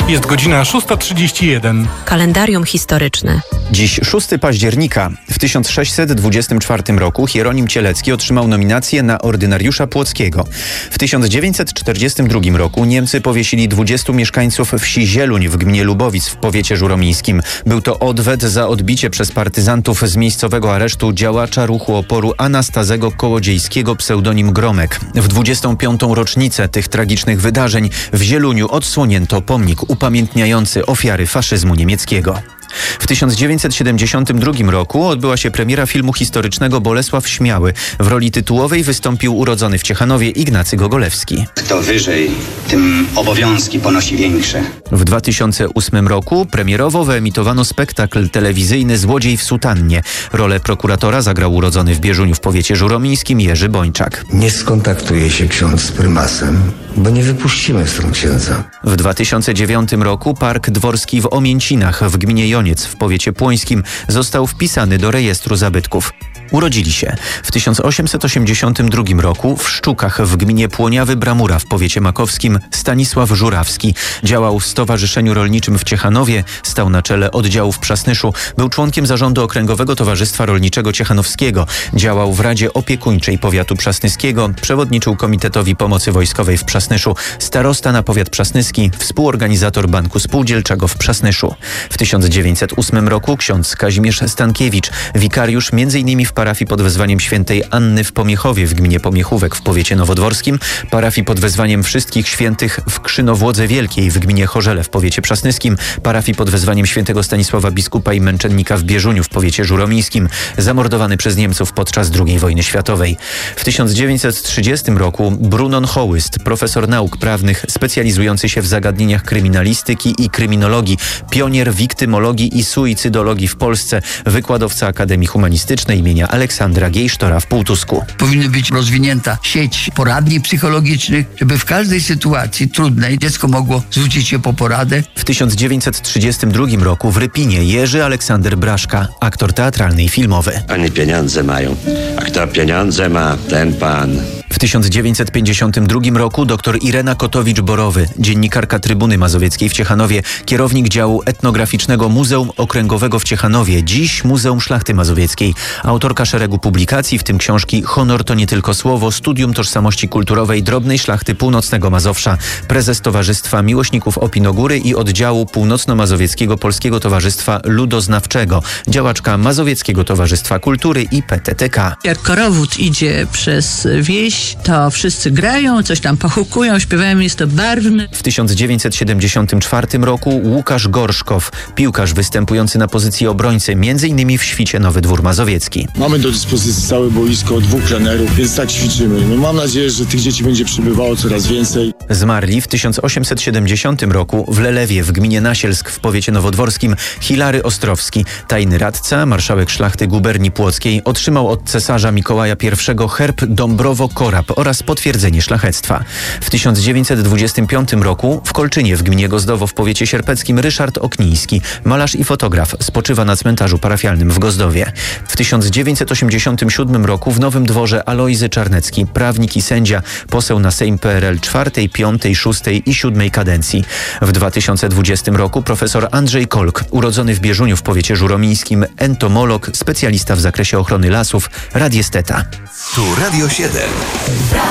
Jest godzina 6:31. Kalendarium historyczne. Dziś 6 października. W 1624 roku Hieronim Cielecki otrzymał nominację na ordynariusza płockiego. W 1942 roku Niemcy powiesili 20 mieszkańców wsi Zieluń w gminie Lubowic w powiecie żuromińskim. Był to odwet za odbicie przez partyzantów z miejscowego aresztu działacza ruchu oporu Anastazego Kołodziejskiego pseudonim Gromek. W 25. rocznicę tych tragicznych wydarzeń w Zieluniu odsłonięto pomnik upamiętniający ofiary faszyzmu niemieckiego. W 1972 roku odbyła się premiera filmu historycznego Bolesław Śmiały. W roli tytułowej wystąpił urodzony w Ciechanowie Ignacy Gogolewski. Kto wyżej, tym obowiązki ponosi większe. W 2008 roku premierowo wyemitowano spektakl telewizyjny Złodziej w sutannie. Rolę prokuratora zagrał urodzony w Bieżuniu w powiecie żuromińskim Jerzy Bończak. Nie skontaktuje się ksiądz z prymasem, bo nie wypuścimy stąd księdza. W 2009 roku Park Dworski w Omięcinach w gminie Joniec w powiecie płońskim został wpisany do rejestru zabytków. Urodzili się w 1882 roku w Szczukach w gminie Płoniawy-Bramura w powiecie makowskim Stanisław Żurawski. Działał w Stowarzyszeniu Rolniczym w Ciechanowie, stał na czele oddziału w Przasnyszu, był członkiem zarządu Okręgowego Towarzystwa Rolniczego Ciechanowskiego, działał w Radzie Opiekuńczej Powiatu Przasnyskiego, przewodniczył Komitetowi Pomocy Wojskowej w Przasnyszu, starosta na powiat przasnyski, współorganizator Banku Spółdzielczego w Przasnyszu. W 1908 roku ksiądz Kazimierz Stankiewicz, wikariusz m.in. w parafii pod wezwaniem świętej Anny w Pomiechowie w gminie Pomiechówek w powiecie nowodworskim, parafii pod wezwaniem Wszystkich Świętych w Krzynowłodze Wielkiej w gminie Chorzele w powiecie przasnyskim, parafii pod wezwaniem świętego Stanisława Biskupa i Męczennika w Bieżuniu w powiecie żuromińskim, zamordowany przez Niemców podczas II wojny światowej. W 1930 roku Brunon Hołyst, profesor nauk prawnych specjalizujący się w zagadnieniach kryminalistyki i kryminologii, pionier wiktymologii i suicydologii w Polsce, wykładowca Akademii Humanistycznej imienia Aleksandra Giejsztora w Półtusku. Powinna być rozwinięta sieć poradni psychologicznych, żeby w każdej sytuacji trudnej dziecko mogło zwrócić się po poradę. W 1932 roku w Rypinie Jerzy Aleksander Braszka, aktor teatralny i filmowy. Oni pieniądze mają, a kto pieniądze ma, ten pan. W 1952 roku dr Irena Kotowicz-Borowy, dziennikarka Trybuny Mazowieckiej w Ciechanowie, kierownik działu etnograficznego Muzeum Okręgowego w Ciechanowie, dziś Muzeum Szlachty Mazowieckiej, autorka szeregu publikacji, w tym książki Honor to nie tylko słowo, Studium tożsamości kulturowej drobnej szlachty północnego Mazowsza, prezes Towarzystwa Miłośników Opinogóry i oddziału Północno-Mazowieckiego Polskiego Towarzystwa Ludoznawczego, działaczka Mazowieckiego Towarzystwa Kultury i PTTK. Jak korowód idzie przez wieś, to wszyscy grają, coś tam pochukują, śpiewają, jest to barwne. W 1974 roku Łukasz Gorszkow, piłkarz występujący na pozycji obrońcy, m.in. w Świcie Nowy Dwór Mazowiecki. Mamy do dyspozycji całe boisko, 2 trenerów, więc tak ćwiczymy. No, mam nadzieję, że tych dzieci będzie przybywało coraz więcej. Zmarli w 1870 roku w Lelewie w gminie Nasielsk w powiecie nowodworskim Hilary Ostrowski, tajny radca, marszałek szlachty guberni płockiej, otrzymał od cesarza Mikołaja I herb Dąbrowo-Korab oraz potwierdzenie szlachectwa. W 1925 roku w Kolczynie w gminie Gozdowo w powiecie sierpeckim Ryszard Okniński, malarz i fotograf, spoczywa na cmentarzu parafialnym w Gozdowie. W 1987 roku w Nowym Dworze Alojzy Czarnecki, prawnik i sędzia, poseł na Sejm PRL 4., 5., 6. i 7. kadencji. W 2020 roku profesor Andrzej Kolk, urodzony w Bieżuniu w powiecie żuromińskim, entomolog, specjalista w zakresie ochrony lasów, radiesteta. Tu Radio 7.